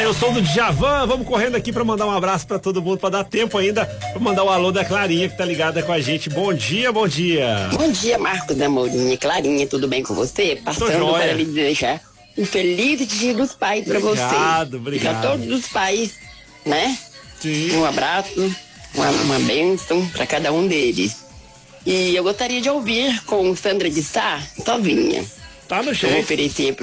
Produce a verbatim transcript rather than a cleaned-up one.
o som do Djavan. Vamos correndo aqui pra mandar um abraço pra todo mundo, pra dar tempo ainda pra mandar o alô da Clarinha, que tá ligada com a gente. Bom dia, bom dia. Bom dia, Marcos, amorinha. Clarinha, tudo bem com você? Passando para lhe desejar um feliz dia dos pais pra você. Obrigado, obrigado. E pra todos os pais, né? Sim. Um abraço, uma, uma bênção pra cada um deles. E eu gostaria de ouvir com Sandra de Sá, Sozinha. Tá no Eu jeito. vou oferecer